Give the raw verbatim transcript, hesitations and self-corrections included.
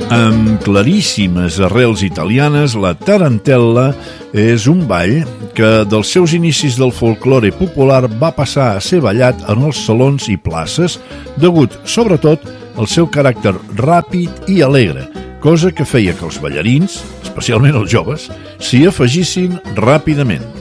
Amb claríssimes arrels italianes, la tarantella és un ball que dels seus inicis del folklore popular va passar a ser ballat en els salons i places, degut, sobretot, al seu caràcter ràpid i alegre, cosa que feia que els ballarins, especialment els joves, s'hi afegissin ràpidament.